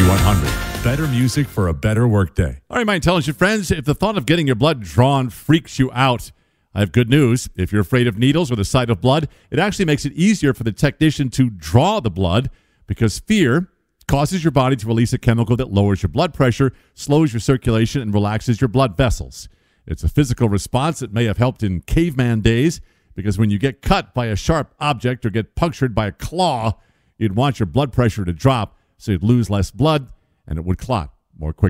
100. Better music for a better workday. All right, my intelligent friends, if the thought of getting your blood drawn freaks you out, I have good news. If you're afraid of needles or the sight of blood, it actually makes it easier for the technician to draw the blood because fear causes your body to release a chemical that lowers your blood pressure, slows your circulation, and relaxes your blood vessels. It's a physical response that may have helped in caveman days because when you get cut by a sharp object or get punctured by a claw, you'd want your blood pressure to drop so you'd lose less blood and it would clot more quickly.